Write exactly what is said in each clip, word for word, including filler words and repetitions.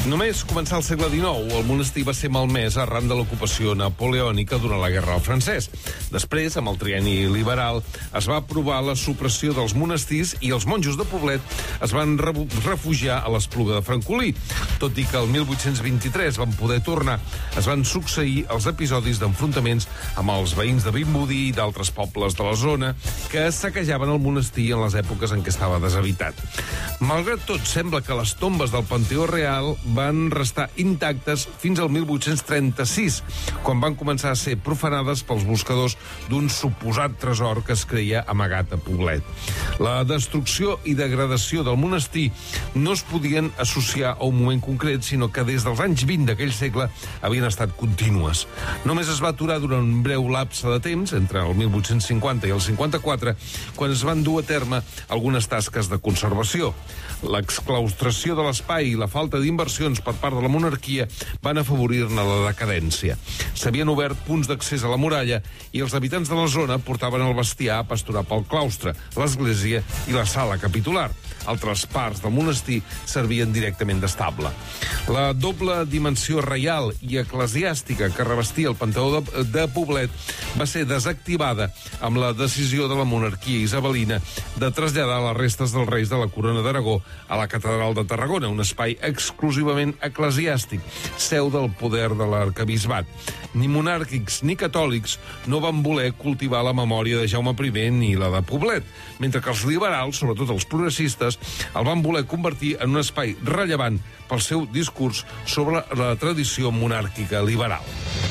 Només començar el segle dinou, el monestir va ser malmès arran de l'ocupació napoleònica durant la Guerra del Francès. Després, amb el trienni liberal, es va aprovar la supressió dels monestirs i els monjos de Poblet es van re refugiar a l'Espluga de Francolí. Tot i que el mil vuit-cents vint-i-tres van poder tornar, es van succeir els episodis d'enfrontaments amb els veïns de Vimbodí i d'altres pobles de la zona que saquejaven el monestir en les èpoques en què estava deshabitat. Malgrat tot, sembla que les tombes del Panteó Real van restar intactes fins al mil vuit-cents trenta-sis, quan van començar a ser profanades pels buscadors d'un suposat tresor que es creia amagat a Poblet. La destrucció i degradació del monestir no es podien associar a un moment concret, sinó que des dels anys vint d'aquell segle havien estat contínues. Només es va aturar durant un breu lapse de temps, entre el mil vuit-cents cinquanta i el cinquanta-quatre, quan es van dur a terme algunes tasques de conservació. L'exclaustració de l'espai i la falta d'inversions per part de la monarquia van afavorir-ne la decadència. S'havien obert punts d'accés a la muralla i els habitants de la zona portaven el bestiar a pasturar pel claustre, l'església i la sala capitular. Altres parts del monestir servien directament d'estable. La doble dimensió reial i eclesiàstica que revestia el Panteó de, de Poblet va ser desactivada amb la decisió de la monarquia isabelina de traslladar les restes dels reis de la Corona d'Aragó a la Catedral de Tarragona, un espai exclusivament eclesiàstic, seu del poder de l'arquebisbat. Ni monàrquics ni catòlics no van voler cultivar la memòria de Jaume primer ni la de Poblet, mentre que els liberals, sobretot els progressistes, el van voler convertir en un espai rellevant pel seu discurs sobre la tradició monàrquica liberal.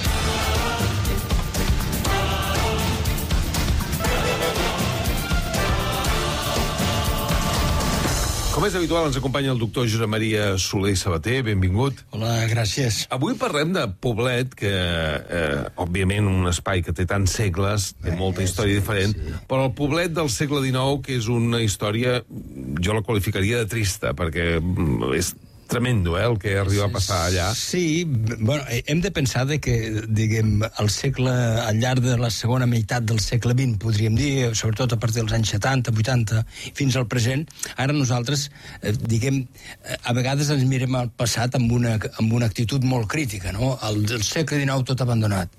Com és habitual, ens acompanya el doctor Josep Maria Soler i Sabater. Benvingut. Hola, gràcies. Avui parlem de Poblet, que, eh, òbviament, un espai que té tants segles, té molta història diferent, sí. Però el Poblet del segle dinou, que és una història, jo la qualificaria de trista, perquè és tremendo, eh, el que arriba a passar allà. Sí, bueno, hem de pensar de que, diguem, el segle, al llarg de la segona meitat del segle vint, podríem dir, sobretot a partir dels anys setanta, vuitanta, fins al present, ara nosaltres, eh, diguem, a vegades ens mirem al passat amb una, amb una actitud molt crítica, no? El, el segle dinou tot abandonat.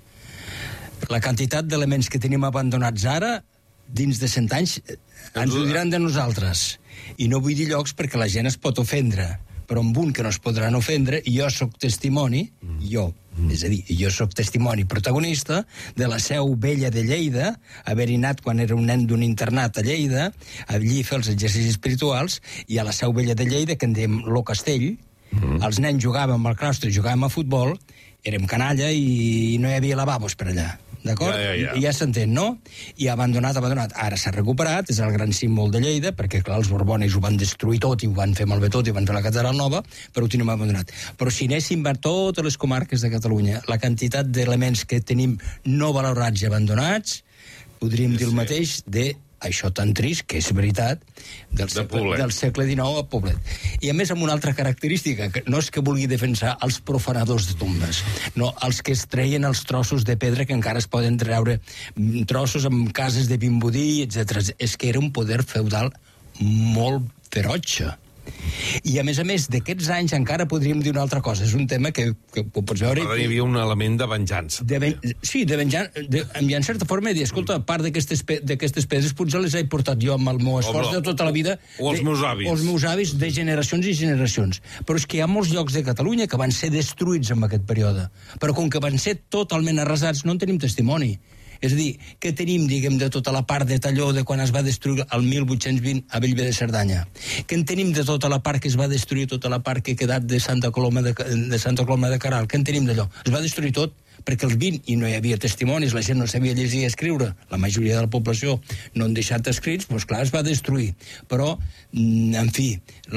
La quantitat d'elements que tenim abandonats ara, dins de cent anys, ens ho diran de nosaltres. I no vull dir llocs perquè la gent es pot ofendre, però amb un que no es podran ofendre, i jo sóc testimoni, mm. jo, mm. és a dir, jo sóc testimoni protagonista de la Seu Vella de Lleida, haver-hi anat quan era un nen d'un internat a Lleida, allí fer els exercicis espirituals, i a la Seu Vella de Lleida, que en dèiem Lo Castell, mm. els nens jugàvem al claustre, jugàvem a futbol, érem canalla i no hi havia lavabos per allà. D'acord? Ja, ja, ja. I ja s'entén, no? I abandonat, abandonat. Ara s'ha recuperat, és el gran símbol de Lleida, perquè, clar, els borbonis ho van destruir tot i ho van fer malbé tot i van fer la catedral nova, però ho tenim abandonat. Però si anéssim per totes les comarques de Catalunya, la quantitat d'elements que tenim no valorats i abandonats, podríem sí, dir el mateix de això tan trist, que és veritat, del de segle, del segle dinou a Poblet. I a més amb una altra característica, que no és que vulgui defensar els profanadors de tombes, no, els que es treien els trossos de pedra que encara es poden treure, trossos amb cases de Vimbodí, etcètera. És que era un poder feudal molt ferotge. I a més a més d'aquests anys encara podríem dir una altra cosa, és un tema que, que ho pots veure... Però hi havia un element de venjança. De ven... Sí, de venjança, de... en certa forma, dir, escolta, a part d'aquestes pe... pedres potser les he portat jo amb el meu esforç de tota la vida, o els meus avis o els meus avis de generacions i generacions. Però és que hi ha molts llocs de Catalunya que van ser destruïts en aquest període, però com que van ser totalment arrasats no en tenim testimoni. És a dir, què tenim, diguem, de tota la part de Talló de quan es va destruir el mil vuit-cents vint a Bellver de Cerdanya? Què en tenim de tota la part que es va destruir, tota la part que ha quedat de Santa Coloma de, de Santa Coloma de Queralt? Què en tenim d'allò? Es va destruir tot perquè els vint i no hi havia testimonis, la gent no sabia llegir i escriure, la majoria de la població no han deixat escrits, doncs clar, es va destruir. Però, en fi,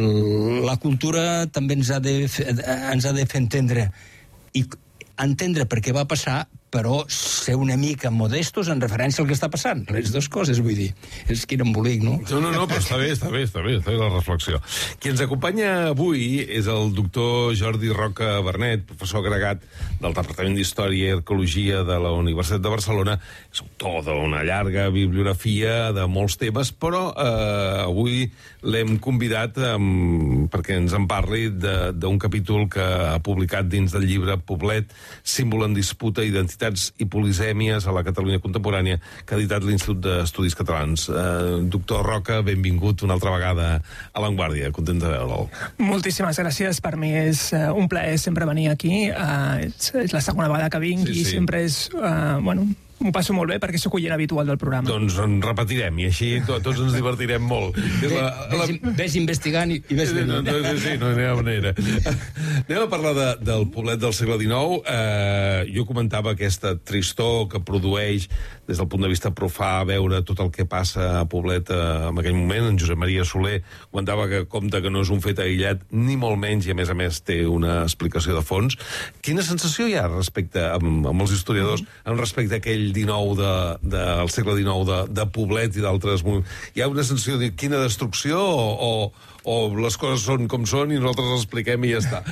la cultura també ens ha de, ens ha de fer entendre i entendre per què va passar, però ser una mica modestos en referència al que està passant. Les dues coses, vull dir. És que era embolic, no? No, no, no, però està bé, està bé, està bé, està bé la reflexió. Qui ens acompanya avui és el doctor Jordi Roca Bernet, professor agregat del Departament d'Història i Arqueologia de la Universitat de Barcelona. És autor d'una llarga bibliografia de molts temes, però eh, avui l'hem convidat eh, perquè ens en parli d'un capítol que ha publicat dins del llibre Poblet, símbol en disputa, identitats i polisèmies a la Catalunya contemporània, que ha editat l'Institut d'Estudis Catalans. Eh, doctor Roca, benvingut una altra vegada a l'Avantguàrdia. Content de veure'l. Moltíssimes gràcies. Per mi és uh, un plaer sempre venir aquí. Uh, és, és la segona vegada que vinc sí, i sí. sempre és... Uh, bueno, m'ho passo molt bé perquè sóc oient habitual del programa. Doncs en repetirem i així to tots ens divertirem molt. Bé, la, la... Ves, ves investigant i, i ves venint. No, no, sí, no hi ha manera. Anem a parlar de, del poblet del segle dinou. Eh, jo comentava aquesta tristor que produeix des del punt de vista profà veure tot el que passa a Poblet eh, en aquell moment. En Josep Maria Soler comentava que compta que no és un fet aïllat, ni molt menys, i a més a més té una explicació de fons. Quina sensació hi ha respecte, amb, amb els historiadors, amb respecte a aquell dinou de, de, del segle dinou de, de Poblet i d'altres... Hi ha una sensació de quina destrucció o, o, o les coses són com són i nosaltres les expliquem i ja està?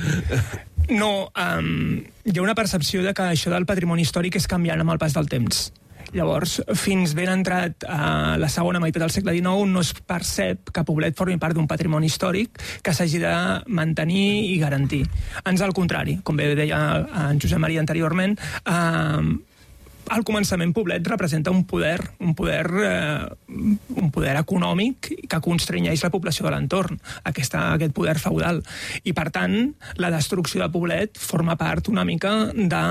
No, um, hi ha una percepció de que això del patrimoni històric és canviant amb el pas del temps. Llavors, fins ben entrat a la segona meitat del segle dinou no es percep que Poblet formi part d'un patrimoni històric que s'hagi de mantenir i garantir. Ans al contrari, com bé deia en Josep Maria anteriorment, eh, al començament Poblet representa un poder, un poder, eh, un poder econòmic que constrenyeix la població de l'entorn, aquest poder feudal. I, per tant, la destrucció de Poblet forma part una mica de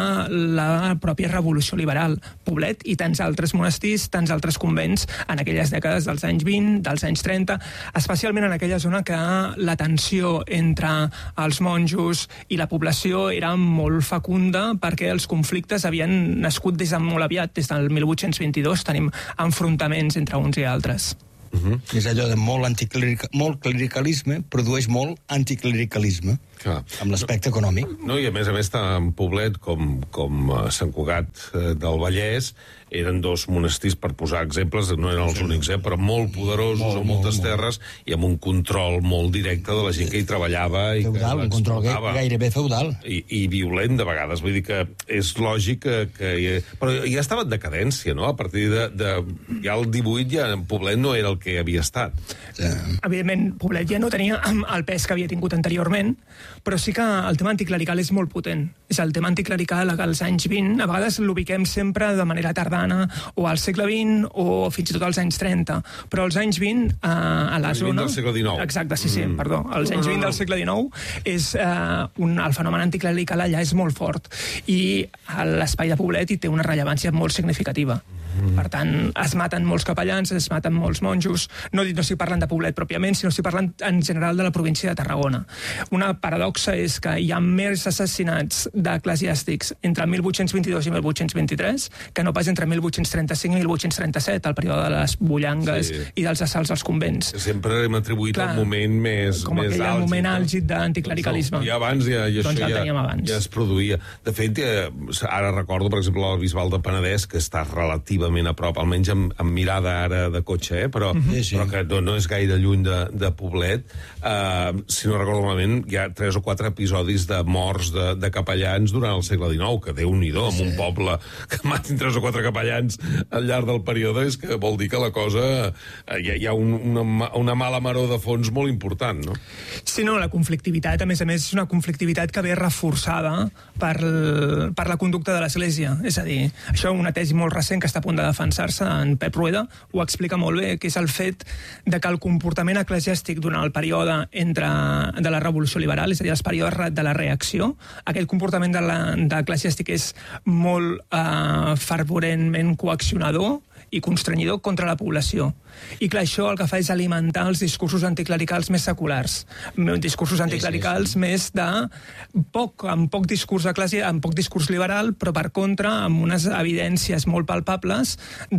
la pròpia revolució liberal. Poblet i tants altres monestirs, tants altres convents en aquelles dècades dels anys vint, dels anys trenta, especialment en aquella zona que la tensió entre els monjos i la població era molt fecunda perquè els conflictes havien nascut des de molt aviat, des del mil vuit-cents vint-i-dos tenim enfrontaments entre uns i altres. Uh-huh. És allò de molt, anticlerica, molt clericalisme produeix molt anticlericalisme. Clar. Amb l'aspecte econòmic. No, i a més a més, tant Poblet com, com Sant Cugat del Vallès eren dos monestirs, per posar exemples, no eren els sí. únics, eh, però molt poderosos, molt, amb moltes molt, terres, molt. I amb un control molt directe de la gent que hi treballava. I feudal, que un control gairebé feudal. I, I violent, de vegades. Vull dir que és lògic que... que hi... Però ja estava en decadència, no? A partir de... de ja el divuit, ja Poblet no era el que havia estat. Sí. Evidentment, Poblet ja no tenia el pes que havia tingut anteriorment, però sí que el tema anticlerical és molt potent. És el tema anticlerical als anys vint, a vegades l'ubiquem sempre de manera tardana, o al segle vint, o fins i tot als anys trenta. Però als anys vint, eh, a la Els zona... del segle dinou. Exacte, sí, sí, mm. perdó. Als anys vint del segle dinou, és, eh, un, el fenomen anticlerical allà és molt fort. I l'espai de Poblet hi té una rellevància molt significativa. Mm. Per tant, es maten molts capellans, es maten molts monjos. No, no estic parlant de Poblet pròpiament, sinó estic parlant en general de la província de Tarragona. Una paradoxa és que hi ha més assassinats d'eclesiàstics entre mil vuit-cents vint-i-dos i mil vuit-cents vint-i-tres que no pas entre mil vuit-cents trenta-cinc i mil vuit-cents trenta-set, el període de les bullangues sí. i dels assalts als convents. Sempre hem atribuït Clar, el moment més, com més aquell àlgid. moment àlgid d'anticlericalisme. I abans ja, i doncs això ja, ja, abans. ja es produïa. De fet, ja, ara recordo, per exemple, el Bisbal de Penedès, que està relativament a prop, almenys amb, amb mirada ara de cotxe, eh? però, mm-hmm. sí, sí. però que no, no és gaire lluny de, de Poblet. Uh, si no recordo malament, hi ha tres o quatre episodis de morts de, de capellans durant el segle dinou, que Déu-n'hi-do, sí. amb un poble que matin tres o quatre capellans al llarg del període, és que vol dir que la cosa... Uh, hi ha, hi ha un, una, una mala maror de fons molt important, no? Sí, no, la conflictivitat, a més a més, és una conflictivitat que ve reforçada per, per la conducta de l'Església. És a dir, això una tesi molt recent que està a punt de defensar-se, en Pep Rueda, ho explica molt bé, que és el fet de que el comportament eclesiàstic durant el període entre, de la Revolució Liberal, és a dir, els períodes de la reacció, aquell comportament de l'eclesiàstic és molt eh, fervorentment coaccionador i constrenyidor contra la població. I clar, això el que fa és alimentar els discursos anticlericals més seculars, discursos anticlericals sí, sí, sí. més de poc, amb poc discurs eclesià, amb poc discurs liberal, però per contra amb unes evidències molt palpables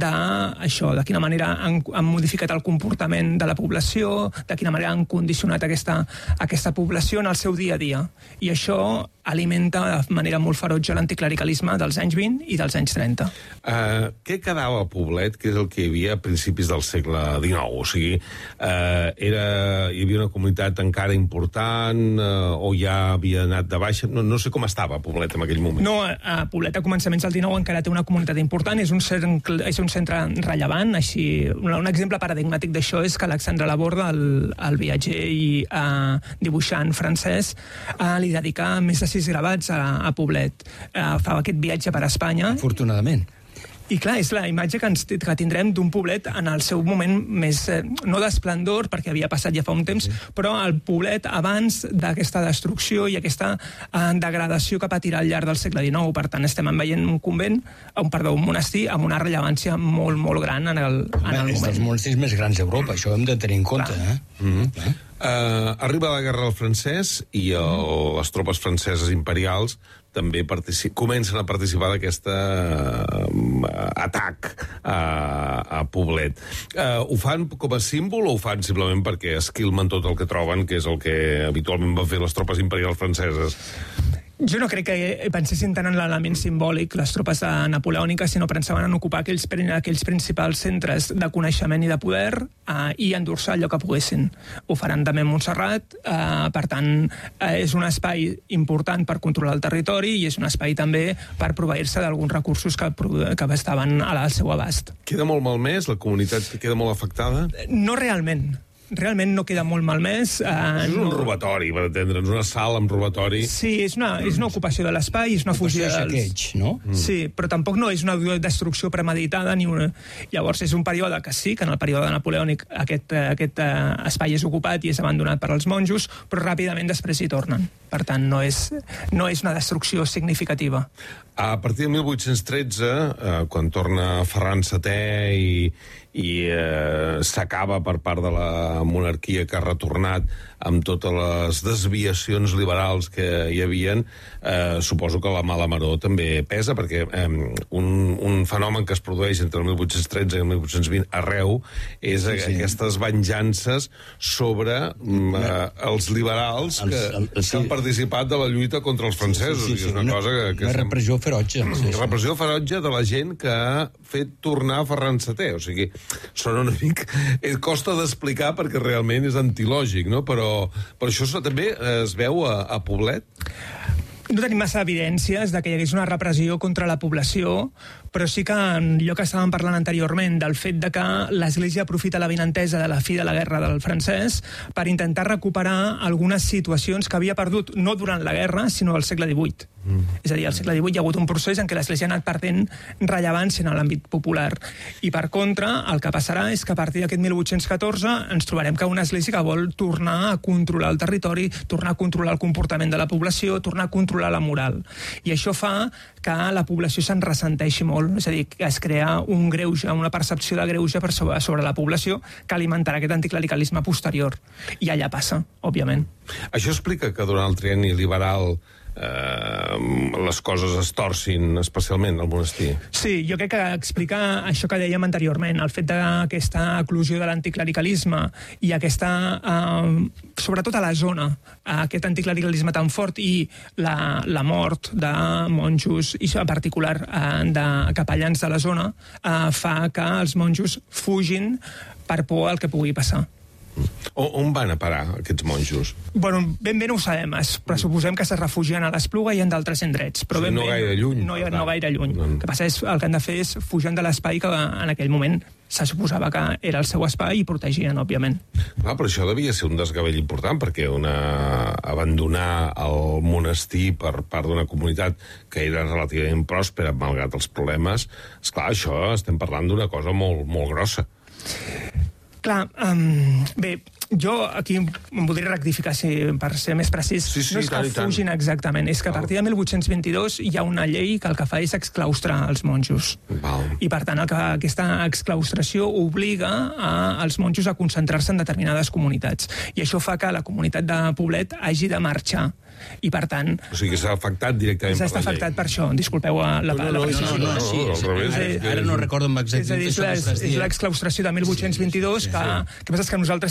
d'això, de quina manera han, han modificat el comportament de la població, de quina manera han condicionat aquesta, aquesta població en el seu dia a dia. I això alimenta de manera molt ferotge l'anticlericalisme dels anys vint i dels anys trenta. Uh, què quedava a Poblet, que és el que hi havia a principis del segle dinou? O sigui, uh, era, hi havia una comunitat encara important uh, o ja havia anat de baixa? No, no sé com estava Poblet en aquell moment. No, a Poblet a començaments del dinou encara té una comunitat important, és un centre, és un centre rellevant, així, un, un exemple paradigmàtic d'això és que Alexandre Laborde, el, el viatger i uh, dibuixant francès, uh, li dedicà més de sis gravats a, a Poblet. Uh, fa aquest viatge per Espanya. Afortunadament. I clar, és la imatge que, ens, que tindrem d'un Poblet en el seu moment més, eh, no d'esplendor, perquè havia passat ja fa un temps, sí. Però el Poblet abans d'aquesta destrucció i aquesta eh, degradació que patirà al llarg del segle dinou. Per tant, estem veient un convent, un, perdó, un monestir amb una rellevància molt, molt gran en el, en el moment. És dels monestirs més grans d'Europa, això ho hem de tenir en compte. Eh? Mm-hmm. eh? Uh, arriba la guerra del francès i el, mm. les tropes franceses imperials també comencen a participar d'aquest uh, atac a, a Poblet. Uh, ho fan com a símbol o ho fan simplement perquè esquilmen tot el que troben, que és el que habitualment van fer les tropes imperials franceses? Jo no crec que pensessin tant en l'element simbòlic les tropes napoleòniques, sinó pensaven en ocupar aquells, aquells principals centres de coneixement i de poder eh, i endur-se allò que poguessin. Ho faran també a Montserrat, eh, per tant, eh, és un espai important per controlar el territori i és un espai també per proveir-se d'alguns recursos que, que estaven al seu abast. Queda molt malmès? La comunitat queda molt afectada? No realment. Realment no queda molt malmès. Eh, és un no... robatori, per entendre'ns, una sala amb robatori. Sí, és una, és una ocupació de l'espai, és una fusió dels... Saqueig, no? Mm. Sí, però tampoc no és una destrucció premeditada ni una... Llavors, és un període que sí, que en el període napoleònic aquest, aquest uh, espai és ocupat i és abandonat per als monjos, però ràpidament després hi tornen. Per tant, no és, no és una destrucció significativa. A partir de mil vuit-cents tretze, eh, quan torna Ferran setè i, i eh, s'acaba per part de la monarquia que ha retornat amb totes les desviacions liberals que hi havien, eh, suposo que la mala maror també pesa, perquè eh, un, un fenomen que es produeix entre el mil vuit-cents tretze i el mil vuit-cents vint arreu és sí, sí. aquestes venjances sobre eh, els liberals que, els, el, el, sí. que han participat de la lluita contra els francesos. Sí, sí, sí, és una, una cosa que... que una repressió ferotge. Sí, sí. Repressió ferotge de la gent que ha fet tornar Ferran setè. O sigui, són una mica... Costa d'explicar perquè realment és antilògic, no? Però Per això també es veu a, a Poblet? No tenim massa evidències de que hi hagués una repressió contra la població, però sí que en allò que estàvem parlant anteriorment, del fet de que l'Església aprofita la vinentesa de la fi de la guerra del francès per intentar recuperar algunes situacions que havia perdut no durant la guerra, sinó al segle divuit. Mm. És a dir, al segle divuit hi ha hagut un procés en què l'Església ha anat perdent rellevància en l'àmbit popular. I per contra, el que passarà és que a partir d'aquest mil vuit-cents catorze ens trobarem que una Església que vol tornar a controlar el territori, tornar a controlar el comportament de la població, tornar a controlar la moral. I això fa que la població se'n ressenteixi molt, és a dir, que es crea un greuge, una percepció de greuge per sobre, sobre la població que alimentarà aquest anticlericalisme posterior. I allà passa, òbviament. Això explica que durant el trienni liberal eh, les coses es torcin especialment al monestir. Sí, jo crec que explica això que dèiem anteriorment, el fet d'aquesta eclosió de l'anticlericalisme i aquesta, eh, sobretot a la zona, aquest anticlericalisme tan fort i la, la mort de monjos, i en particular eh, de capellans de la zona, eh, fa que els monjos fugin per por al que pugui passar. O, on van a parar aquests monjos? Bueno, ben bé no ho sabem, es, pressuposem que se refugien a l'Espluga i en d'altres indrets, però sí, ben no bé, gaire lluny. No, no gaire lluny. No. El que passa és el que han de fer és fugir de l'espai que en aquell moment se suposava que era el seu espai i protegien, òbviament. Ah, però això devia ser un desgavell important, perquè una... abandonar el monestir per part d'una comunitat que era relativament pròspera, malgrat els problemes, esclar, això estem parlant d'una cosa molt, molt grossa. Clar, um, bé, jo aquí em voldria rectificar, si, per ser més precís, sí, sí, no és que tant, fugin tant. Exactament, és que a partir de mil vuit-cents vint-i-dos hi ha una llei que el que fa és exclaustrar els monjos. Val. I per tant el que, aquesta exclaustració obliga a, als monjos a concentrar-se en determinades comunitats. I això fa que la comunitat de Poblet hagi de marxar. I per tant... O sigui, s'ha afectat directament per la llei. S'ha afectat per això, disculpeu la, no, no, la precisió. No, no, no, no, sí, al revés. Ara, ara no recordo amb exactitud. És a dir, és l'exclaustració de mil vuit-cents vint-i-dos, sí, que, sí. que passa és que nosaltres tenim molt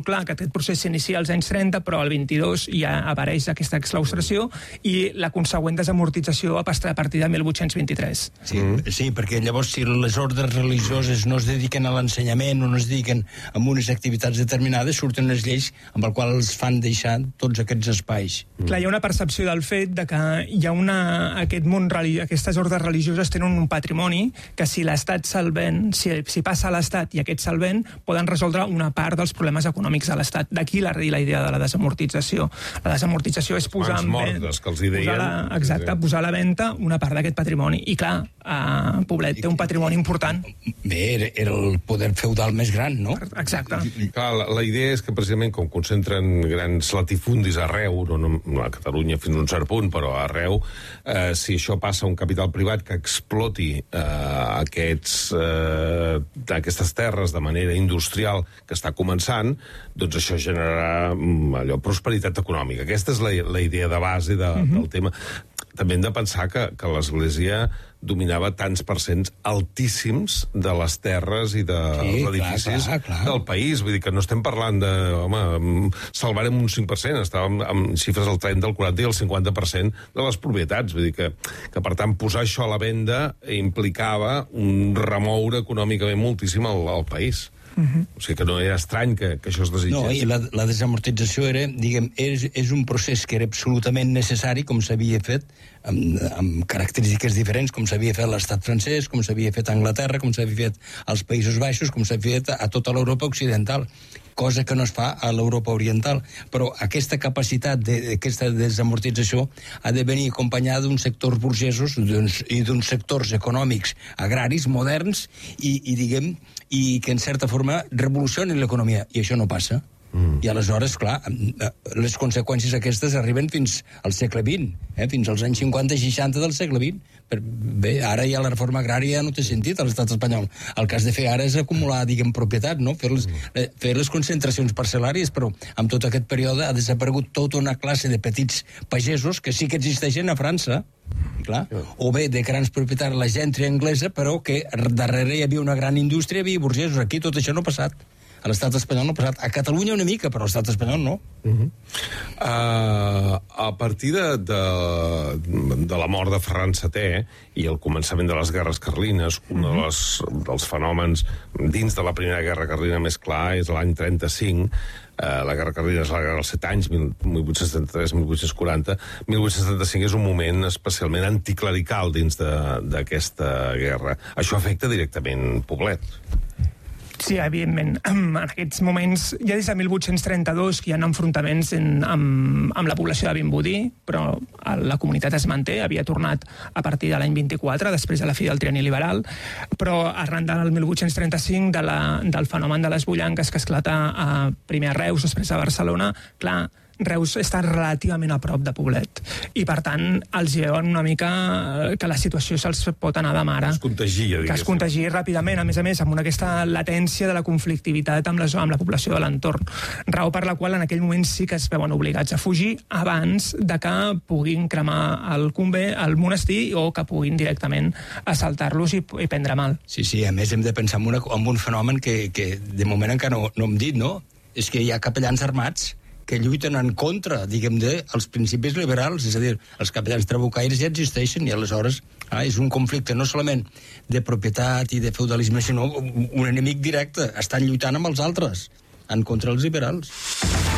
molt clar que aquest procés s'inicia als anys trenta, però al vint-i-dos ja apareix aquesta exclaustració i la consegüent desamortització a partir de mil vuit-cents vint-i-tres. Sí, mm. sí, perquè llavors si les ordres religioses no es dediquen a l'ensenyament o no es dediquen a unes activitats determinades, surten les lleis amb el qual els fan deixar tots aquests espais. Mm. Clar, hi ha una percepció del fet de que hi ha una, aquest món, aquestes ordres religioses tenen un patrimoni que si l'Estat se'l ven, si, si passa a l'Estat i aquest se'l ven, poden resoldre una part dels problemes econòmics de l'Estat. D'aquí la, la idea de la desamortització. La desamortització és posar en venda, que els hi deien. Posar la, exacte, posar a la venda una part d'aquest patrimoni. I clar, eh, Poblet té un patrimoni important. Bé, era, era el poder feudal més gran, no? Exacte. Clar, la, la idea és que precisament com concentren grans latifundis arreu, no, no a Catalunya fins a un cert punt, però arreu, eh, si això passa a un capital privat que exploti eh, aquests, eh, aquestes terres de manera industrial que està començant, doncs això generarà allò, prosperitat econòmica. Aquesta és la, la idea de base de, uh-huh. del tema. També hem de pensar que, que l'Església dominava tants percents altíssims de les terres i dels sí, edificis clar, clar, clar. del país. Vull dir que no estem parlant de, home, salvarem un cinc per cent, estàvem amb xifres del trenta, el quaranta i el cinquanta per cent de les propietats. Vull dir que, que per tant, posar això a la venda implicava un remoure econòmicament moltíssim al, al país. Uh-huh. O sigui que no era estrany que, que això es desitgés. No, i la, la desamortització era, diguem, és, és un procés que era absolutament necessari, com s'havia fet, amb, amb característiques diferents, com s'havia fet l'estat francès, com s'havia fet a Anglaterra, com s'havia fet als Països Baixos, com s'havia fet a tota l'Europa occidental, cosa que no es fa a l'Europa oriental. Però aquesta capacitat d'aquesta de, desamortització ha de venir acompanyada d'uns sectors burgesos i d'uns sectors econòmics agraris moderns i, i diguem, i que en certa forma revolucionen l'economia, i això no passa. Mm. I aleshores, clar, les conseqüències aquestes arriben fins al segle vint, eh? Fins als anys cinquanta i seixanta del segle vint. Per, bé, ara ja la reforma agrària no té sentit a l'estat espanyol. El que has de fer ara és acumular, diguem, propietat, no? Fer les, mm. fer les concentracions parcel·làries, però amb tot aquest període ha desaparegut tota una classe de petits pagesos que sí que existeixen a França, clar, o bé de grans propietaris, la gentry anglesa, però que darrere hi havia una gran indústria, hi havia burgesos. Aquí tot això no ha passat. A l'estat espanyol no ha passat. A Catalunya una mica, però a l'estat espanyol no. Uh-huh. Uh, a partir de, de, de la mort de Ferran setè i el començament de les guerres carlines, un uh-huh. de les, dels fenòmens dins de la primera guerra carlina més clar és l'any trenta-cinc. Uh, la guerra carlina és la guerra dels set anys, mil vuit-cents trenta-tres a mil vuit-cents quaranta. mil vuit-cents trenta-cinc és un moment especialment anticlerical dins d'aquesta guerra. Això afecta directament Poblet. Sí, evidentment. En aquests moments, ja des de mil vuit-cents trenta-dos, que hi ha enfrontaments en, amb, amb la població de Vimbodí, però la comunitat es manté, havia tornat a partir de l'any vint-i-quatre, després de la fi del trienni liberal, però arran del mil vuit-cents trenta-cinc, de la, del fenomen de les bullanques que esclata a, primer a Reus, després a Barcelona, clar, Reus està relativament a prop de Poblet i per tant els veuen una mica que la situació se'ls pot anar de mare, es contagia, que es contagia ràpidament, a més a més amb una, aquesta latència de la conflictivitat amb la, amb la població de l'entorn, raó per la qual en aquell moment sí que es veuen obligats a fugir abans de que puguin cremar el convent, el monestir, o que puguin directament assaltar-los i, i prendre mal. Sí, sí, a més hem de pensar en, una, en un fenomen que, que de moment encara no, no hem dit, no? És que hi ha capellans armats que lluiten en contra, diguem, de els principis liberals, és a dir, els capellans trabucaires ja existeixen i aleshores ah, és un conflicte no solament de propietat i de feudalisme, sinó un enemic directe. Estan lluitant amb els altres en contra dels liberals.